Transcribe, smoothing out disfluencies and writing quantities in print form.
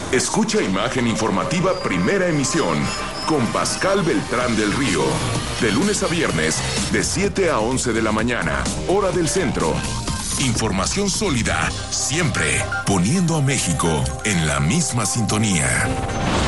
Escucha Imagen Informativa Primera Emisión con Pascal Beltrán del Río. De lunes a viernes, de 7 a 11 de la mañana, hora del centro. Información sólida, siempre poniendo a México en la misma sintonía.